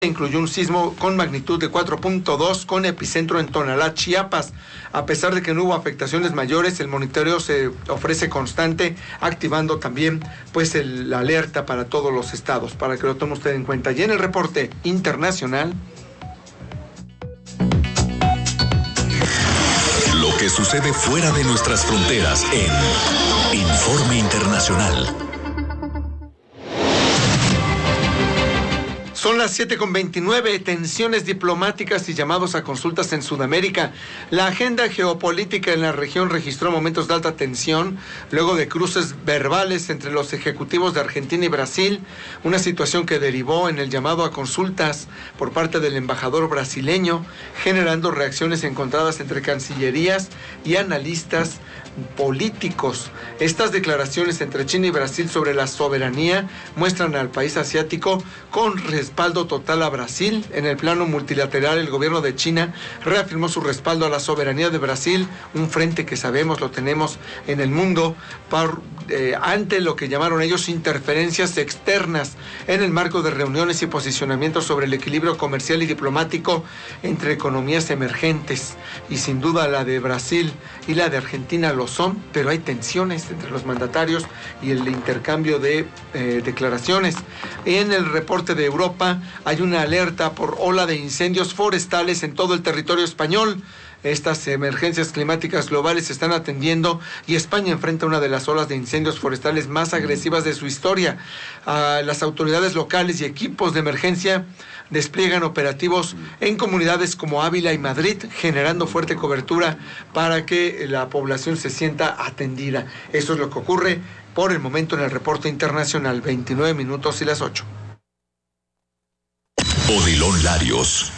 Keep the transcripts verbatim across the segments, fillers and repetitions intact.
incluyó un sismo con magnitud de cuatro punto dos con epicentro en Tonalá, Chiapas. A pesar de que no hubo afectaciones mayores, el monitoreo se ofrece constante, activando también pues el, la alerta para todos los estados, para que lo tome usted en cuenta. Y en el reporte internacional, lo que sucede fuera de nuestras fronteras en Informe Internacional. Son las siete con veintinueve, tensiones diplomáticas y llamados a consultas en Sudamérica. La agenda geopolítica en la región registró momentos de alta tensión luego de cruces verbales entre los ejecutivos de Argentina y Brasil, una situación que derivó en el llamado a consultas por parte del embajador brasileño, generando reacciones encontradas entre cancillerías y analistas políticos. Estas declaraciones entre China y Brasil sobre la soberanía muestran al país asiático con respaldo total a Brasil. En el plano multilateral, el gobierno de China reafirmó su respaldo a la soberanía de Brasil, un frente que sabemos lo tenemos en el mundo, por, eh, ante lo que llamaron ellos interferencias externas en el marco de reuniones y posicionamientos sobre el equilibrio comercial y diplomático entre economías emergentes. Y sin duda la de Brasil y la de Argentina lo son, pero hay tensiones entre los mandatarios y el intercambio de eh, declaraciones. En el reporte de Europa hay una alerta por ola de incendios forestales en todo el territorio español. Estas emergencias climáticas globales se están atendiendo y España enfrenta una de las olas de incendios forestales más agresivas de su historia. Ah, las autoridades locales y equipos de emergencia despliegan operativos en comunidades como Ávila y Madrid, generando fuerte cobertura para que la población se sienta atendida. Eso es lo que ocurre por el momento en el reporte internacional. veintinueve minutos y las ocho. Odilon Larios.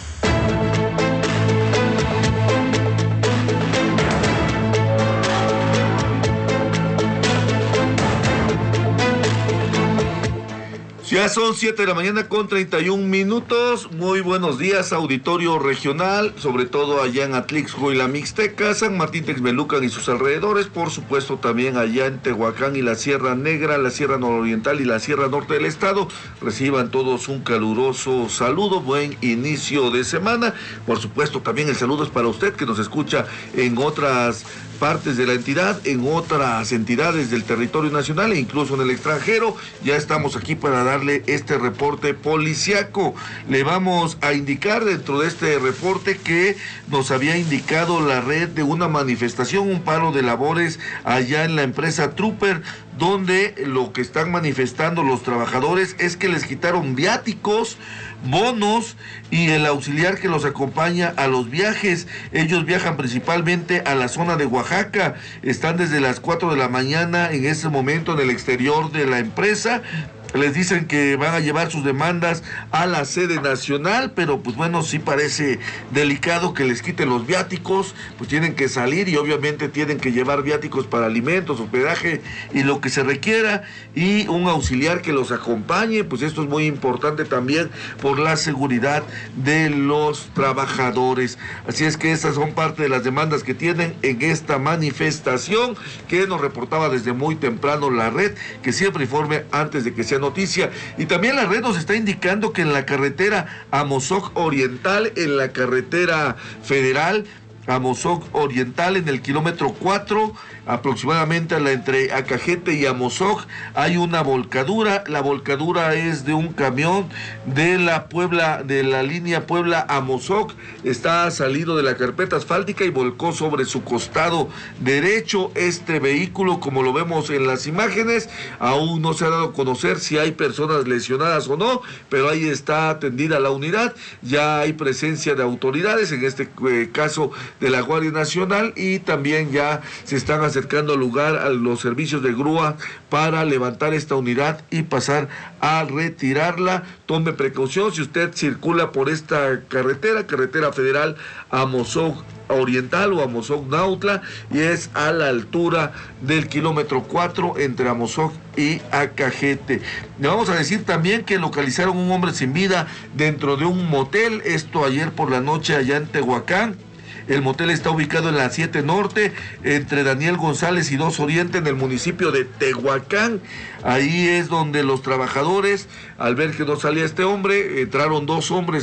Ya son siete de la mañana con treinta y un minutos. Muy buenos días, auditorio regional, sobre todo allá en Atlixco y la Mixteca, San Martín Texmelucan y sus alrededores, por supuesto también allá en Tehuacán y la Sierra Negra, la Sierra Nororiental y la Sierra Norte del estado. Reciban todos un caluroso saludo, buen inicio de semana. Por supuesto también el saludo es para usted que nos escucha en otras partes de la entidad, en otras entidades del territorio nacional e incluso en el extranjero. Ya estamos aquí para darle este reporte policiaco. Le vamos a indicar dentro de este reporte que nos había indicado la red de una manifestación, un paro de labores allá en la empresa Trooper, donde lo que están manifestando los trabajadores es que les quitaron viáticos, bonos y el auxiliar que los acompaña a los viajes. Ellos viajan principalmente a la zona de Oaxaca, están desde las cuatro de la mañana en ese momento en el exterior de la empresa. Les dicen que van a llevar sus demandas a la sede nacional, pero pues bueno, sí parece delicado que les quiten los viáticos, pues tienen que salir y obviamente tienen que llevar viáticos para alimentos, hospedaje y lo que se requiera, y un auxiliar que los acompañe. Pues esto es muy importante también por la seguridad de los trabajadores. Así es que estas son parte de las demandas que tienen en esta manifestación que nos reportaba desde muy temprano la red, que siempre informe antes de que sea noticia. Y también la red nos está indicando que en la carretera Amozoc Oriental, en la carretera federal Amozoc Oriental, en el kilómetro cuatro, aproximadamente a la entre Acajete y Amozoc, hay una volcadura. La volcadura es de un camión de la Puebla, de la línea Puebla Amozoc. Está salido de la carpeta asfáltica y volcó sobre su costado derecho. Este vehículo, como lo vemos en las imágenes, aún no se ha dado a conocer si hay personas lesionadas o no, pero ahí está atendida la unidad. Ya hay presencia de autoridades, en este eh, caso de la Guardia Nacional, y también ya se están acercando al lugar a los servicios de grúa para levantar esta unidad y pasar a retirarla. Tome precaución si usted circula por esta carretera, carretera federal Amozoc Oriental o Amozoc Nautla, y es a la altura del kilómetro cuatro entre Amozoc y Acajete. Le vamos a decir también que localizaron un hombre sin vida dentro de un motel, esto ayer por la noche allá en Tehuacán. El motel está ubicado en la siete Norte, entre Daniel González y dos Oriente, en el municipio de Tehuacán. Ahí es donde los trabajadores, al ver que no salía este hombre, entraron dos hombres